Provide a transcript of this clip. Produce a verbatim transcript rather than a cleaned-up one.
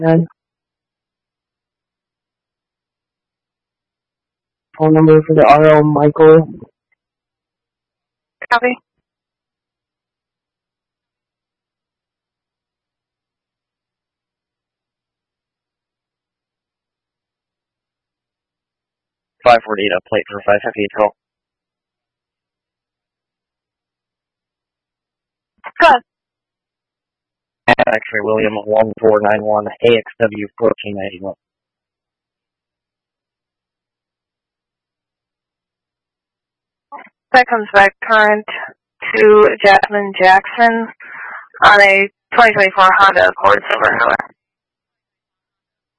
None. Phone number for the R O, Michael. Copy. five forty-eight up plate for five fifty-eight call. Good. X-ray William one four nine one A X W fourteen ninety-one. That comes back current to Jasmine Jackson on a twenty twenty-four Honda Accord Silver Color.